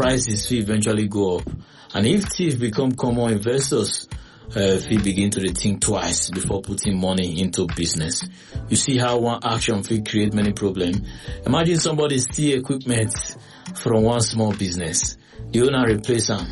prices will eventually go up. And if thieves become common, investors will begin to think twice before putting money into business. You see how one action will create many problems. Imagine somebody steal equipment from one small business. The owner replace them.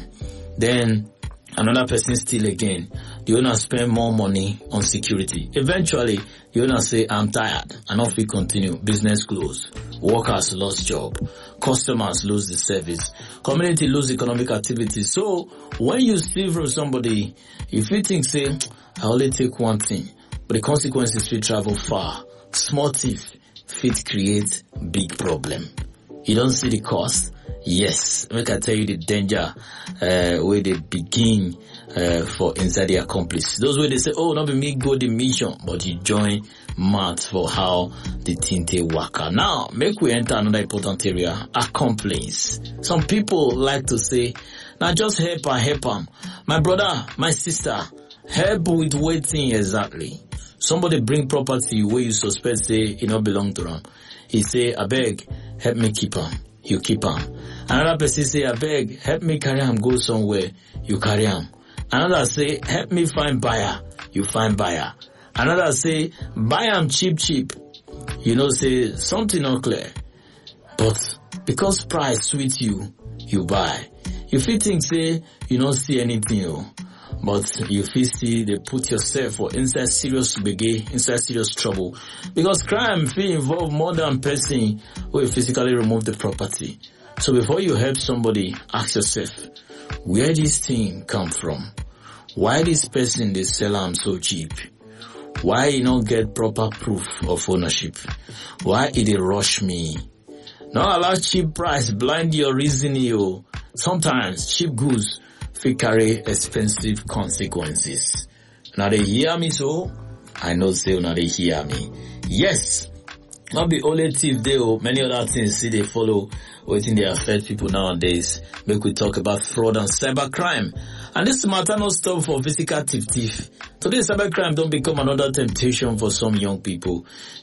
Then another person steal again. The owner spend more money on security. Eventually, the owner say, I'm tired. And off we continue. Business close. Workers lost job. Customers lose the service. Community lose economic activity. So, when you steal from somebody, if you think, say, I only take one thing, but the consequences will travel far. Small thief fit create big problem. You don't see the cost? Yes. Make I tell you the danger where they begin for inside the accomplice. Those where they say, oh, not be me go the mission, but you join math for how the thing they work out. Now, make we enter another important area, accomplice. Some people like to say, now just help them. My brother, my sister, help with waiting exactly. Somebody bring property where you suspect say it not belong to them. He say, I beg, help me keep them. You keep them. Another person say, I beg, help me carry them go somewhere. You carry them. Another say, help me find buyer. You find buyer. Another say, buy them cheap. You know, say something not clear. But because price sweet you, you buy. You feel think say, you don't see anything, but you feel see they put yourself for inside serious begay, inside serious trouble. Because crime feel involve more than person who will physically remove the property. So before you help somebody, ask yourself, where this thing come from? Why this person they sell them so cheap? Why you don't get proper proof of ownership? Why it they rush me? Not allow cheap price blind your reasoning. Sometimes cheap goods will carry expensive consequences. Now they hear me so? I know say now they hear me. Yes. Not be only thief they many other things see they follow waiting they affect people nowadays. Make we talk about fraud and cybercrime. And this matter not stop for physical thief. Today cybercrime don't become another temptation for some young people.